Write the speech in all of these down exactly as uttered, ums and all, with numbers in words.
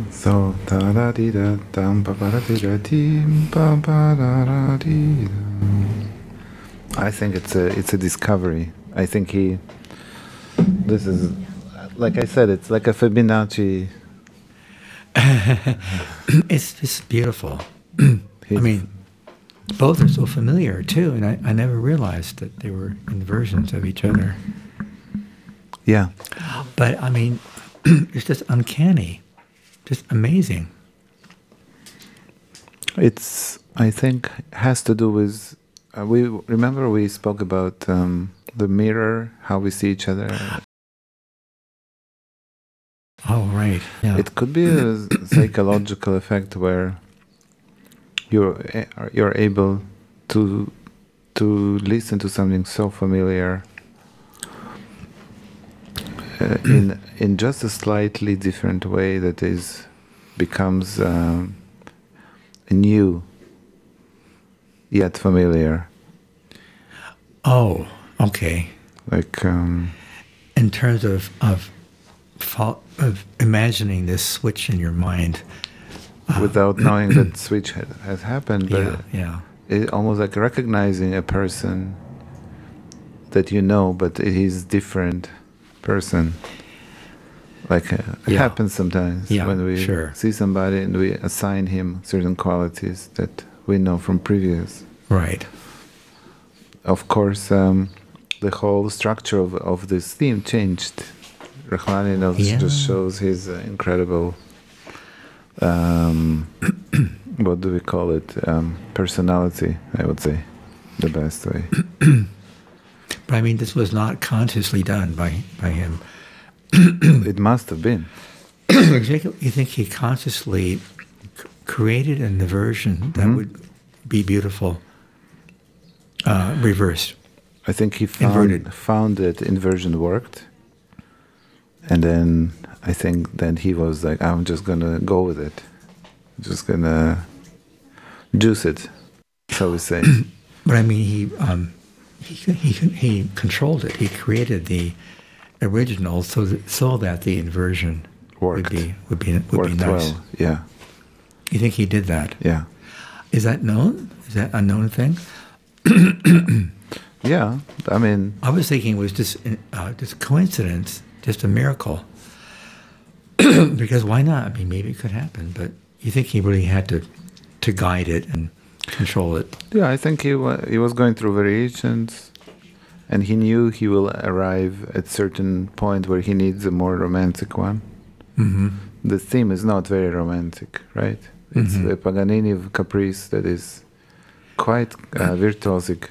So da da di da dum ba ba da di da dim ba ba da da di da. I think it's a it's a discovery. I think he. This is, like I said, it's like a Fibonacci. it's it's beautiful. I mean, both are so familiar too, and I, I never realized that they were inversions of each other. Yeah. But I mean, it's just uncanny, just amazing. It's, I think, has to do with. Uh, we remember we spoke about um, the mirror, how we see each other. Oh, right. Yeah. It could be a psychological effect where you're you're able to to listen to something so familiar uh, in in just a slightly different way that is becomes um, new yet familiar. Oh, okay. Like um, in terms of of of imagining this switch in your mind. Without knowing that switch has, has happened, but yeah, yeah. It, almost like recognizing a person that you know, but it is different person. Like uh, it yeah. happens sometimes yeah, when we sure. see somebody and we assign him certain qualities that we know from previous. Right. Of course, um, the whole structure of, of this theme changed. Rachmaninoff yeah. just shows his uh, incredible. Um, what do we call it? Um, personality, I would say, the best way. But I mean, this was not consciously done by, by him. It must have been. You think he consciously c- created an inversion that mm-hmm. would be beautiful, uh, reversed? I think he found, found that inversion worked. And then I think then he was like, I'm just going to go with it. Just going to juice it, shall we say. But I mean, he, um, he he he controlled it. He created the original so that, so that the inversion worked. would be would be would Worked be nice. Well. Yeah. You think he did that? Yeah. Is that known? Is that a known thing? Yeah, I mean, I was thinking it was just uh, just coincidence, just a miracle. Because why not? I mean, maybe it could happen, but you think he really had to to guide it and control it? Yeah, I think he wa- he was going through variations, and he knew he will arrive at certain point where he needs a more romantic one. Mm-hmm. The theme is not very romantic, right? It's Mm-hmm. a Paganini caprice that is quite uh, virtuosic,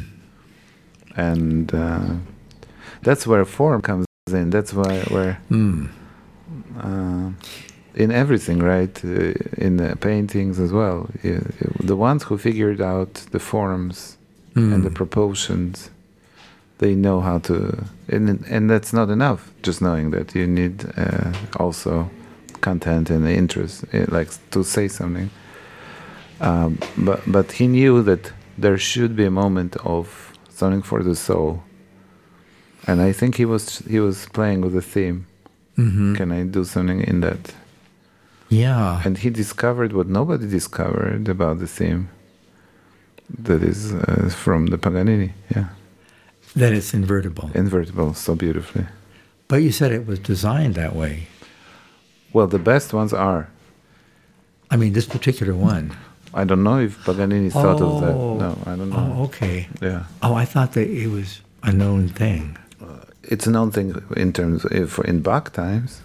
and uh, that's where form comes in. That's why where. Mm. Uh, in everything, right? Uh, in the paintings as well. Yeah, the ones who figured out the forms mm. and the proportions, they know how to. And and that's not enough. Just knowing that you need uh, also content and interest, like to say something. Um, but but he knew that there should be a moment of something for the soul, and I think he was he was playing with the theme. Mm-hmm. Can I do something in that? Yeah. And he discovered what nobody discovered about the theme. That is uh, from the Paganini, yeah. That it's invertible. Invertible, so beautifully. But you said it was designed that way. Well, the best ones are. I mean, this particular one. I don't know if Paganini oh, thought of that. No, I don't know. Oh, okay. Yeah. Oh, I thought that it was a known thing. Uh, it's a known thing in terms of, in Bach times.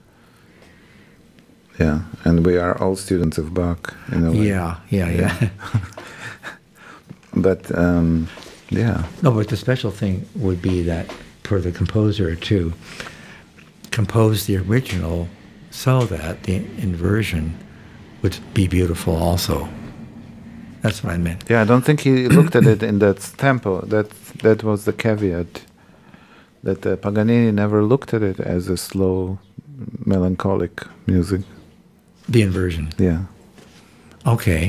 Yeah, and we are all students of Bach in a way. Yeah, yeah, yeah. yeah. But um, yeah. No, but the special thing would be that for the composer to compose the original so that the inversion would be beautiful also. That's what I meant. Yeah, I don't think he looked at it in that tempo. That that was the caveat. That uh, Paganini never looked at it as a slow, melancholic music. The inversion. Yeah. Okay.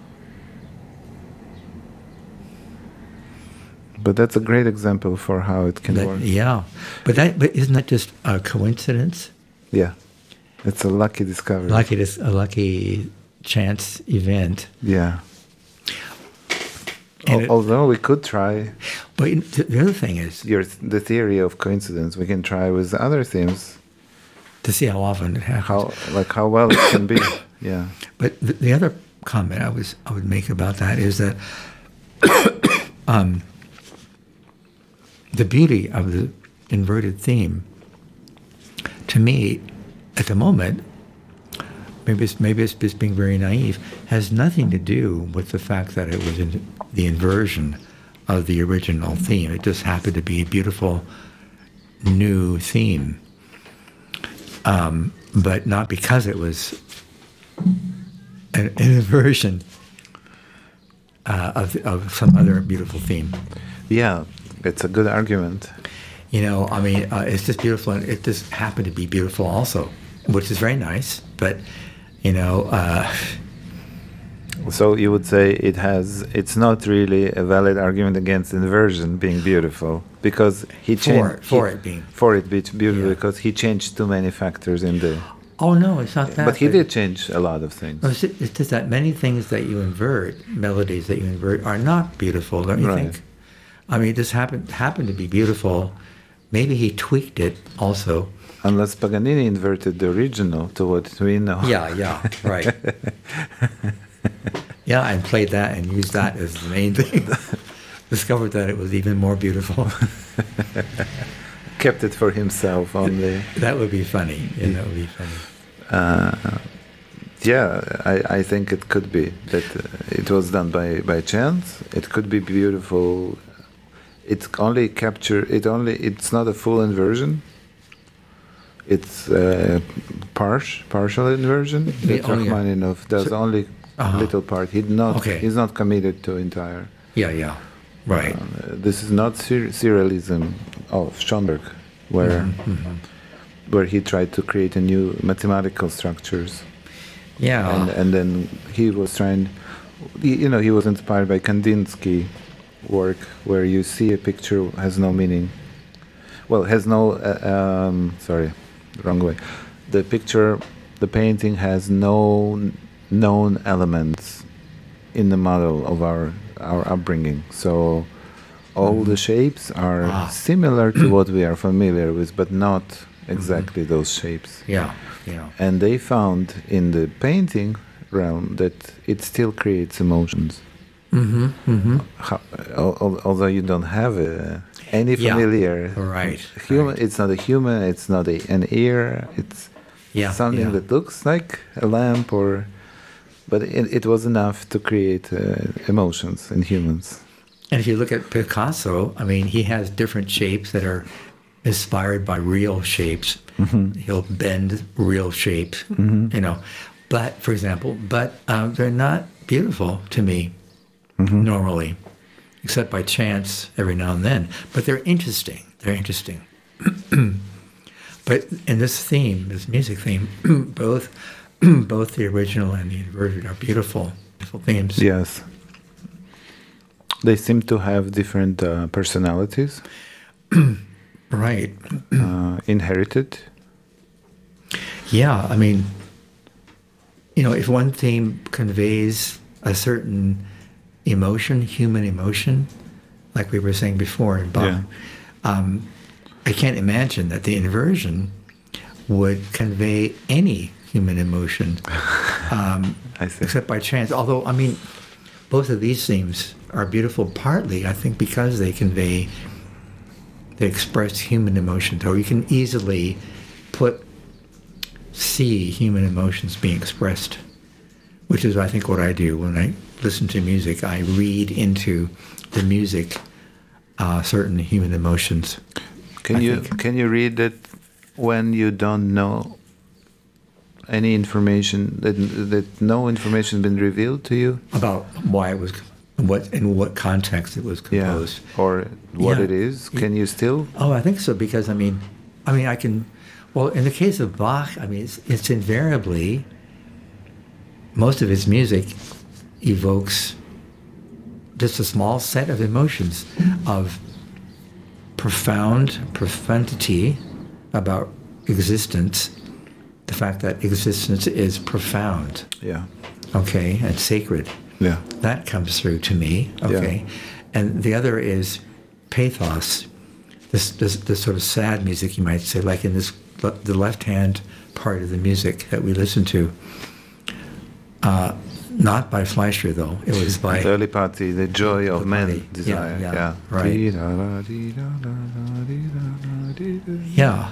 But that's a great example for how it can that, work. Yeah, but that but isn't that just a coincidence? Yeah. It's a lucky discovery. Lucky, dis- a lucky chance event. Yeah. And Al- it- although we could try But you know, th- the other thing is your the theory of coincidence, we can try with other themes. to see how often it happens. How like how well it can be. Yeah. But the, the other comment I was I would make about that is that um, the beauty of the inverted theme, to me, at the moment, maybe it's, maybe it's just being very naive, has nothing to do with the fact that it was in the inversion of the original theme. It just happened to be a beautiful new theme, um, but not because it was an, an inversion uh, of, of some other beautiful theme. Yeah, it's a good argument. You know, I mean, uh, it's just beautiful, and it just happened to be beautiful also, which is very nice. But, you know, uh, So you would say it has it's not really a valid argument against inversion being beautiful because he for changed for he- it being. for it being beautiful Yeah. because he changed too many factors in the Oh no, it's not that. but he did change a lot of things. No, It's just, it's just that many things that you invert, melodies that you invert, are not beautiful, don't you Right. think? I mean, it just happened happened to be beautiful. Maybe he tweaked it also. Unless Paganini inverted the original to what we know. Yeah, yeah, right. Yeah, and played that and used that as the main thing. Discovered that it was even more beautiful. Kept it for himself only. That would be funny. Yeah, that would be funny. Uh, yeah, I, I think it could be that uh, it was done by, by chance. It could be beautiful. It only capture it only. It's not a full inversion. It's uh, partial partial inversion. Yeah, That oh, yeah. Rachmaninoff does So- only Uh-huh. little part. He not Okay. he's not committed to entire. Yeah, yeah. Right. Uh, this is not ser- serialism of Schoenberg, where Mm-hmm. where he tried to create a new mathematical structures. Yeah. and and then he was trying he- you know he was inspired by Kandinsky work where you see a picture has no meaning, well has no uh, um, sorry wrong way the picture the painting has no n- known elements in the model of our our upbringing, so all the shapes are Ah. similar to what we are familiar with but not exactly those shapes. yeah. Yeah. And they found in the painting realm that it still creates emotions. Mm-hmm. Mm-hmm. How, al- al- although you don't have a, any Yeah. familiar Right. human, right. it's not a human, it's not a, an ear, it's Yeah. something yeah. that looks like a lamp, or, but it, it was enough to create uh, emotions in humans. And if you look at Picasso, I mean, he has different shapes that are inspired by real shapes. He'll bend real shapes, you know. But, for example, but um, they're not beautiful to me normally, except by chance every now and then. But they're interesting. They're interesting. But in this theme, this music theme, both both the original and the inverted are beautiful, beautiful themes. Yes. They seem to have different uh, personalities, Right. uh, inherited. Yeah, I mean, you know, if one theme conveys a certain emotion, human emotion, like we were saying before in Bach, Yeah. um, I can't imagine that the inversion would convey any human emotion, um, I see. except by chance. Although, I mean, both of these themes are beautiful partly, I think, because they convey, they express human emotions, or you can easily put see human emotions being expressed, which is, I think, what I do when I listen to music. I read into the music uh, certain human emotions. Can I you think. can you read it when you don't know any information that that no information been revealed to you? About why it was, what in what context it was composed. Or what Yeah. it is? Can you still? Oh, I think so, because I mean, I mean, I can. Well, in the case of Bach, I mean, it's, it's invariably most of his music evokes just a small set of emotions of profound profundity about existence, the fact that existence is profound, Yeah. okay, and sacred. Yeah. That comes through to me, okay. Yeah. And the other is pathos, this, this this sort of sad music, you might say, like in this the left-hand part of the music that we listen to. Uh, not by Fleischer, though. It was by... The early party, the joy of the men, party. desire. Yeah, Yeah. yeah, right. Yeah.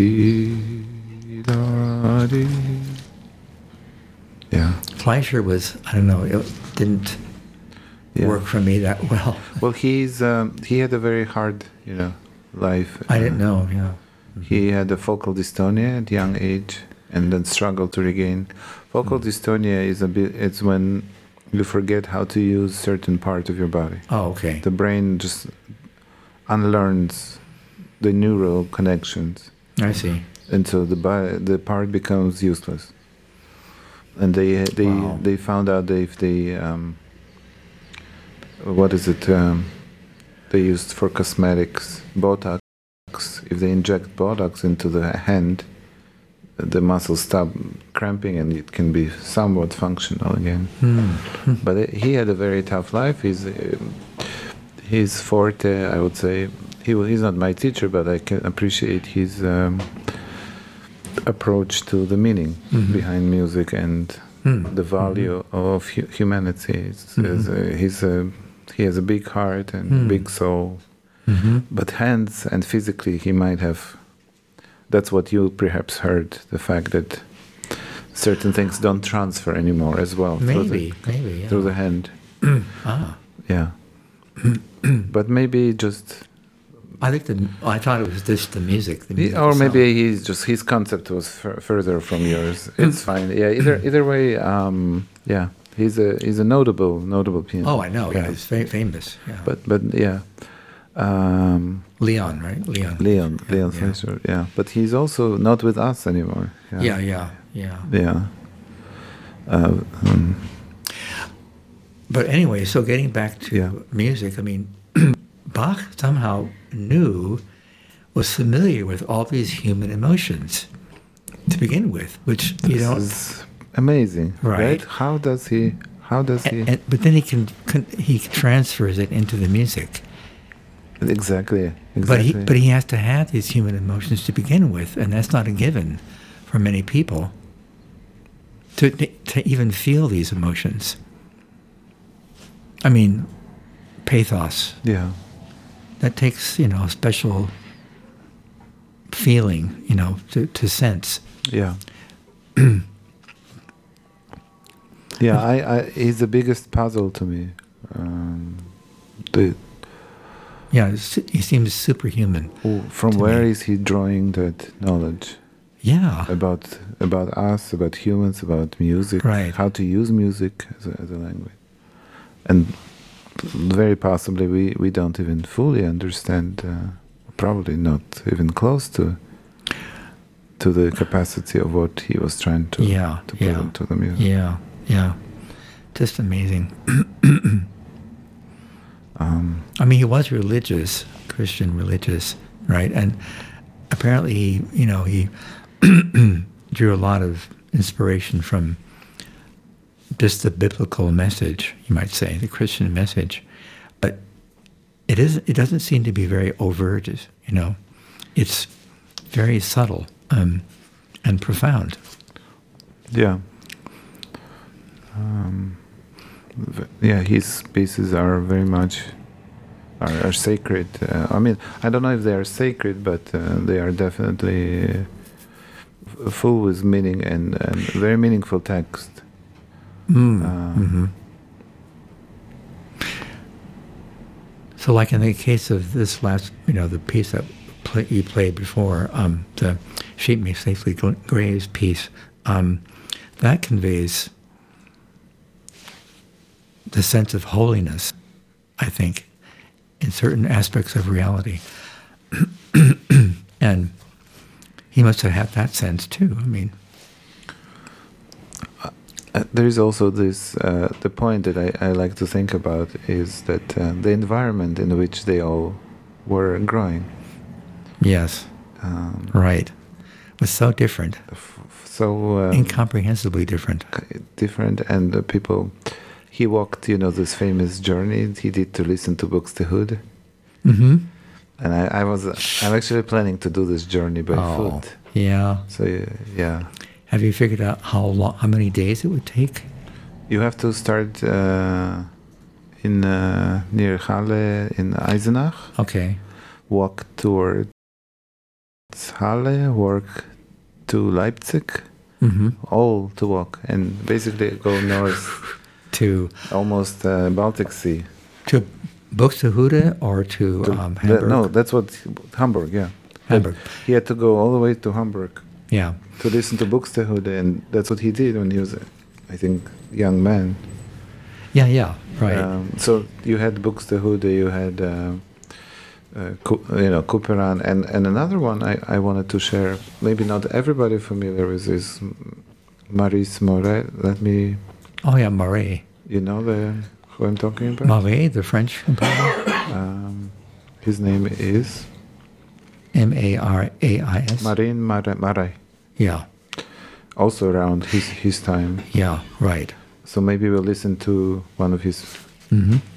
Yeah. Fleischer was, I don't know, it didn't Yeah. work for me that well. Well, he's um, he had a very hard, you know, life. I didn't know, yeah. He had a focal dystonia at young age, and then struggled to regain. Focal mm. dystonia is a bit. It's when you forget how to use certain part of your body. Oh, okay. The brain just unlearns the neural connections. I see. And so the body, the part becomes useless. And they they Wow. they found out that if they um, what is it? Um, they used for cosmetics Botox. If they inject Botox into the hand, the muscles stop cramping and it can be somewhat functional again. Hmm. But it, he had a very tough life. His uh, his forte, I would say, he wa- he's not my teacher, but I can appreciate his um, approach to the meaning Mhm. behind music and Hmm. the value of hu- humanity. It's, it's, uh, he's a, he has a big heart and a Hmm. big soul. Mhm. But hands and physically, he might have. That's what you perhaps heard, the fact that certain things don't transfer anymore as well. through Maybe, maybe, the, yeah. through the hand. Ah. Yeah. But maybe just. I think the, I thought it was just the music. The music Or itself. maybe he's just his concept was f- further from yours. It's fine. Yeah. Either either way. Um, yeah. He's a he's a notable notable pianist. Oh, I know. Yeah, he's very famous. Yeah. But but yeah. Um, Leon, right? Leon. Leon, Yeah, Leon yeah. Fleischer, yeah. But he's also not with us anymore. Yeah, yeah, yeah. Yeah. Uh, um, But anyway, so getting back to Yeah. music, I mean, Bach somehow knew, was familiar with all these human emotions to begin with, which you this know. is amazing, right. Right. How does he? How does he? And, and, but then he can, can he transfers it into the music. exactly. Exactly. But he but he has to have these human emotions to begin with, and that's not a given for many people. To to even feel these emotions. I mean, pathos. Yeah. That takes, you know, a special feeling, you know, to, to sense. Yeah. yeah. I, I. He's the biggest puzzle to me. Um, the Yeah, it's- he seems superhuman. from To where me. is he drawing that knowledge? Yeah. about about us, about humans, about music, Right. how to use music as a, as a language, and very possibly we, we don't even fully understand, uh, probably not even close to to the capacity of what he was trying to Yeah, to put yeah. into the music. Yeah, yeah. Just amazing. Um, I mean, he was religious, Christian religious, right? And apparently, he, you know, he drew a lot of inspiration from just the biblical message, you might say, the Christian message. But it is it doesn't seem to be very overt, you know. It's very subtle um, and profound. yeah. Um, v- yeah, his pieces are very much are, are sacred. Uh, I mean, I don't know if they are sacred, but uh, they are definitely uh, f- full with meaning and, and very meaningful text. Mm. Uh, hmm So, like in the case of this last, you know, the piece that play, you played before, um, the "Sheep May Safely Go- Graze" piece, um, that conveys the sense of holiness, I think, in certain aspects of reality. And he must have had that sense too. I mean, Uh, there is also this, uh, the point that I, I like to think about is that uh, the environment in which they all were growing, yes, um, right, was so different. f- so um, incomprehensibly different. different, and uh, people. He walked, you know, this famous journey he did to listen to Buxtehude. Mm-hmm. And I, I was, uh, I'm actually planning to do this journey by Oh, foot. yeah. So uh, yeah, Have you figured out how long, how many days it would take? you have to start uh, in uh, near Halle in Eisenach. Okay. Walk towards Halle, walk to Leipzig, Mm-hmm. all to walk, and basically go north, To almost uh, Baltic Sea. to Buxtehude or to, To- um, that- Hamburg? no, that's what Hamburg. Yeah, Hamburg. But he had to go all the way to Hamburg Yeah. to listen to Buxtehude, and that's what he did when he was, a, I think, young man. Yeah, yeah, right. Um, so you had Buxtehude, you had, uh, uh, Ku- you know, Couperin, and and another one I, I wanted to share. Maybe not everybody familiar with is Maurice Mauret. Let me, Oh, yeah, Marais. you know the who I'm talking about. Marais, the French composer. Um, his name is M A R A I S. Marine Marais. Marais. Yeah, Also around his his time. yeah, right. So maybe we'll listen to one of his Mm-hmm.